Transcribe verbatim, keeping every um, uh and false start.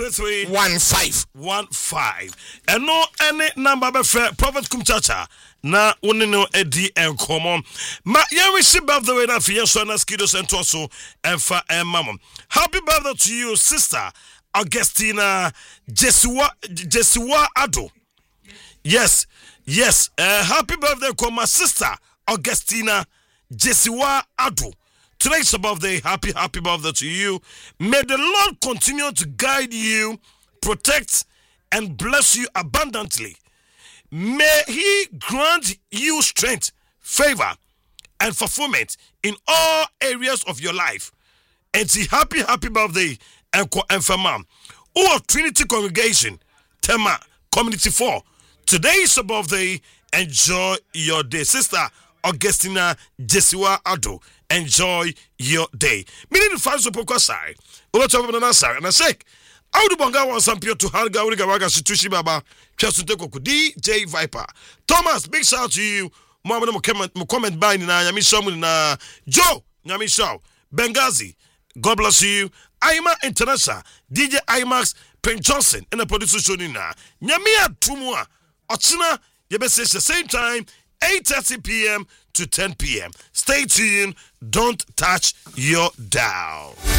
three one five one five. And no any number be fair Prophet Kumchacha. Na woni no edi enkomo. Ma ye wish birthday we na fiye so na skido sento so emfa emam. Happy birthday to you, sister Augustina Jesua Jesua Ado. Yes, yes. Uh, happy birthday, to my sister Augustina Jesua Ado. Today's birthday. Happy, happy birthday to you. May the Lord continue to guide you, protect, and bless you abundantly. May He grant you strength, favor, and fulfillment in all areas of your life. And see, happy, happy birthday, and mom. Oh, Trinity Congregation, Tema, Community four. Today is your birthday. Enjoy your day. Sister Augustina Jesua Ado. Enjoy your day. Meaning the fans of Pokosai. Over to Nasa and I say, I would bonga one some to Halga Urigawaga Situshi Baba, Chasuteko D J Viper. Thomas, big shout out to you. Mama mo comment by na Yami Shamu na Joe Yami Shaw Benghazi. God bless you. Aima International D J IMAX Prince Johnson and the producer Shonina. Nyamia Tumua Ochina Yebese the same time eight thirty p.m. to ten p.m. Stay tuned. Don't touch your dial.